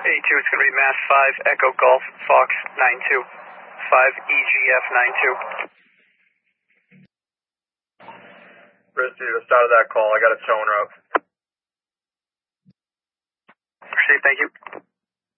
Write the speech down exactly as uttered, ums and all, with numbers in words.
eighty-two, it's going to be Mass five, Echo Golf, Fox nine two, five E G F nine two. Received the start of that call. I got a towing route. Proceed, thank you.